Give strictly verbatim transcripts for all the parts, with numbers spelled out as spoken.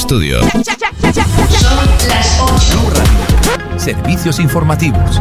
estudio. Son las ocho. Servicios informativos.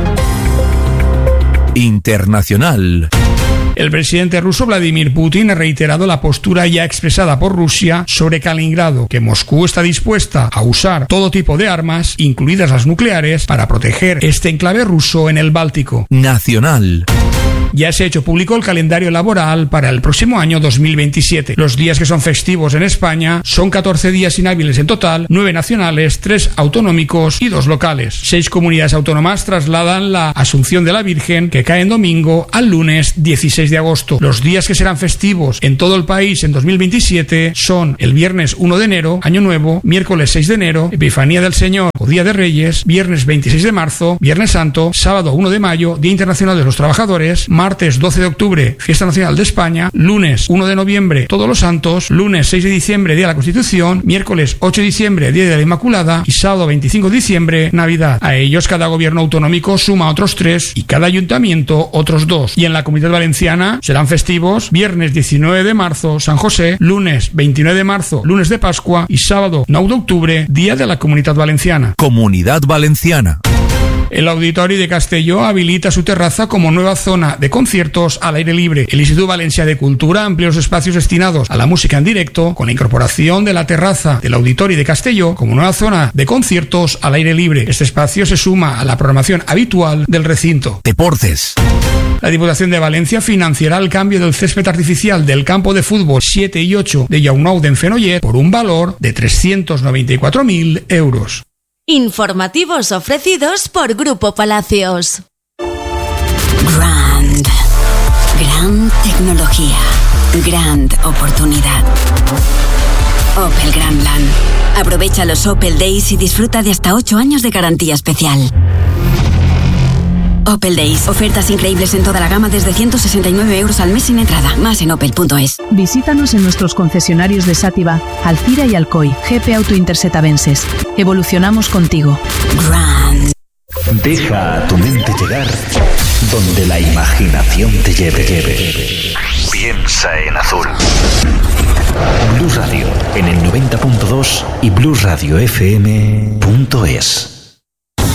Internacional. El presidente ruso Vladimir Putin ha reiterado la postura ya expresada por Rusia sobre Kaliningrado, que Moscú está dispuesta a usar todo tipo de armas, incluidas las nucleares, para proteger este enclave ruso en el Báltico. Nacional. Ya se ha hecho público el calendario laboral para el próximo año dos mil veintisiete. Los días que son festivos en España son catorce días inhábiles en total, nueve nacionales, tres autonómicos y dos locales. Seis comunidades autónomas trasladan la Asunción de la Virgen, que cae en domingo, al lunes dieciséis de agosto. Los días que serán festivos en todo el país en dos mil veintisiete son el viernes uno de enero, Año Nuevo, miércoles seis de enero, Epifanía del Señor o Día de Reyes, viernes veintiséis de marzo, Viernes Santo, sábado uno de mayo, Día Internacional de los Trabajadores, martes doce de octubre, Fiesta Nacional de España, lunes uno de noviembre, Todos los Santos, lunes seis de diciembre, Día de la Constitución, miércoles ocho de diciembre, Día de la Inmaculada y sábado veinticinco de diciembre, Navidad. A ellos cada gobierno autonómico suma otros tres y cada ayuntamiento otros dos. Y en la Comunidad Valenciana serán festivos viernes diecinueve de marzo, San José, lunes veintinueve de marzo, lunes de Pascua y sábado nueve de octubre, Día de la Comunidad Valenciana. Comunidad Valenciana. El Auditori de Castelló habilita su terraza como nueva zona de conciertos al aire libre. El Instituto Valencià de Cultura amplía los espacios destinados a la música en directo con la incorporación de la terraza del Auditori de Castelló como nueva zona de conciertos al aire libre. Este espacio se suma a la programación habitual del recinto. Deportes. La Diputación de Valencia financiará el cambio del césped artificial del campo de fútbol siete y ocho de Llaunau d'en Fenollet por un valor de trescientos noventa y cuatro mil euros. Informativos ofrecidos por Grupo Palacios. Grand. Gran tecnología. Gran oportunidad. Opel Grandland. Aprovecha los Opel Days y disfruta de hasta ocho años de garantía especial. Opel Days. Ofertas increíbles en toda la gama desde ciento sesenta y nueve euros al mes sin entrada. Más en opel punto es. Visítanos en nuestros concesionarios de Sátiva, Alcira y Alcoy. G P Auto Intersetabenses. Evolucionamos contigo. Grand. Deja a tu mente llegar donde la imaginación te lleve. lleve. Piensa en azul. Blue Radio en el noventa punto dos y blue radio f m punto es.